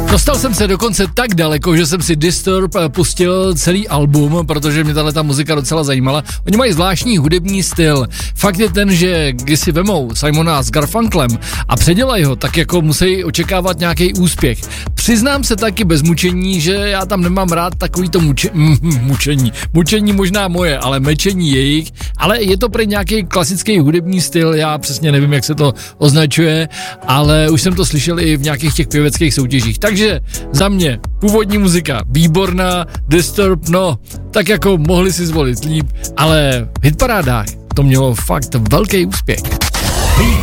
Dostal jsem se dokonce tak daleko, že jsem si Disturb pustil celý album, protože mě tahle ta muzika docela zajímala. Oni mají zvláštní hudební styl. Fakt je ten, že když si vemou Simona s Garfunklem a předělají ho, tak jako musí očekávat nějaký úspěch. Přiznám se taky bez mučení, že já tam nemám rád takovýto mučení. Mučení možná moje, ale mečení jejich. Ale je to prý nějaký klasický hudební styl, já přesně nevím, jak se to označuje, ale už jsem to slyšel i v nějakých těch pěveckých soutěžích. Takže za mě původní muzika výborná, Disturb, no, tak jako mohli si zvolit líp, ale v hitparádách to mělo fakt velký úspěch.